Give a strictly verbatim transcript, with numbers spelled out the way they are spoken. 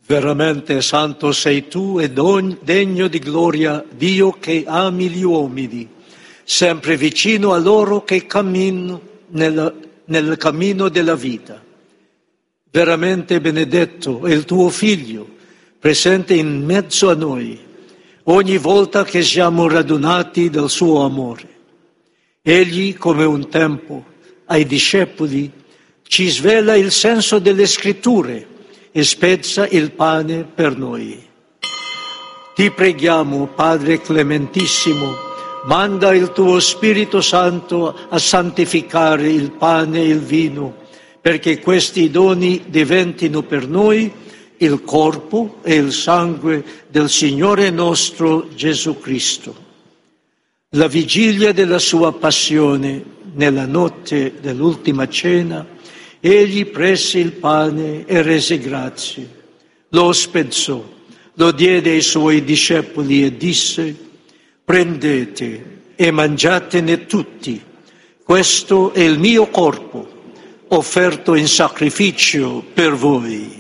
Veramente santo sei tu e degno di gloria, Dio che ami gli uomini, sempre vicino a loro che camminano nel, nel cammino della vita. Veramente benedetto è il tuo Figlio, presente in mezzo a noi, ogni volta che siamo radunati dal suo amore. Egli, come un tempo, ai discepoli, ci svela il senso delle scritture e spezza il pane per noi. Ti preghiamo, Padre clementissimo, manda il tuo Spirito Santo a santificare il pane e il vino, perché questi doni diventino per noi il corpo e il sangue del Signore nostro Gesù Cristo. La vigilia della sua passione, nella notte dell'ultima cena, egli prese il pane e rese grazie, lo spezzò, lo diede ai suoi discepoli e disse: prendete e mangiatene tutti, questo è il mio corpo, offerto in sacrificio per voi.